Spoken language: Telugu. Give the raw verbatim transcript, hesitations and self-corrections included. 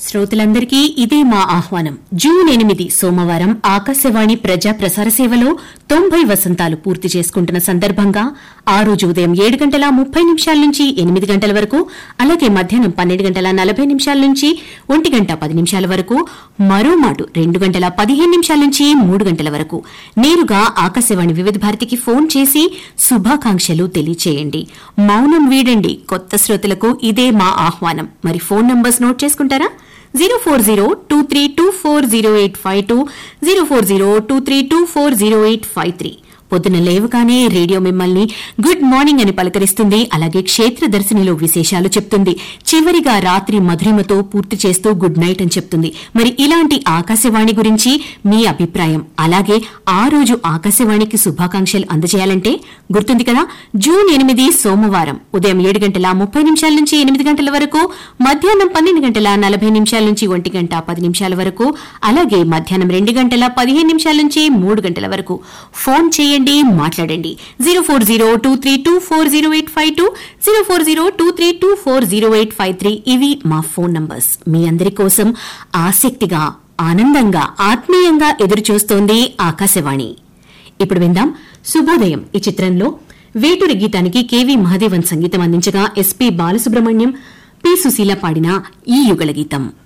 శ్రోతలందరికీ ఇదే మా ఆహ్వానం. జూన్ ఎనిమిది సోమవారం ఆకాశవాణి ప్రజా ప్రసార సేవలో తొంభై వసంతాలు పూర్తి చేసుకుంటున్న సందర్భంగా ఆ రోజు ఉదయం ఏడు గంటల ముప్పై నిమిషాల నుంచి ఎనిమిది గంటల వరకు, అలాగే మధ్యాహ్నం పన్నెండు గంటల నలభై నిమిషాల నుంచి ఒంటి గంట పది నిమిషాల వరకు, మరో మాటు రెండు గంటల పదిహేను నిమిషాల నుంచి మూడు గంటల వరకు నేరుగా ఆకాశవాణి వివిధ భారతికి ఫోన్ చేసి శుభాకాంక్షలు తెలియచేయండి. మౌనం వీడండి. కొత్త శ్రోతలకు ఇదే మా ఆహ్వానం. మరి ఫోన్ నంబర్స్ నోట్ చేసుకుంటారా? Zero four zero two three two four zero eight five two, zero four zero two three two four zero eight five three. పొద్దున లేవగానే రేడియో మిమ్మల్ని గుడ్ మార్నింగ్ అని పలకరిస్తుంది. అలాగే క్షేత్ర దర్శనిలో విశేషాలు చెప్తుంది. చివరిగా రాత్రి మధురిమతో పూర్తి చేస్తూ గుడ్ నైట్ అని చెప్తుంది. మరి ఇలాంటి ఆకాశవాణి గురించి మీ అభిప్రాయం, అలాగే ఆ రోజు ఆకాశవాణికి శుభాకాంక్షలు అందజేయాలంటే గుర్తుంది కదా, జూన్ ఎనిమిది సోమవారం ఉదయం ఏడు గంటల ముప్పై నిమిషాల నుంచి ఎనిమిది గంటల వరకు, మధ్యాహ్నం పన్నెండు గంటల నలభై నిమిషాల నుంచి ఒంటి గంట పది నిమిషాల వరకు, అలాగే మధ్యాహ్నం రెండు గంటల పదిహేను నిమిషాల నుంచి మూడు గంటల వరకు ఫోన్ చేయండి, మాట్లాడండి. Zero four zero two three two four zero eight five two, zero four zero two three two four zero eight five three. ఇవి మా ఫోన్ నంబర్స్. మీ అందరి కోసం ఆసక్తిగా, ఆనందంగా, ఆత్మీయంగా ఎదురుచూస్తోంది ఆకాశవాణి. ఇప్పుడు విందాం శుభోదయం ఈ చిత్రంలో వేటూరి గీతానికి కెవి మహాదేవన్ సంగీతం అందించగా ఎస్పీ బాలసుబ్రహ్మణ్యం, పి సుశీల పాడిన ఈ యుగళ గీతం.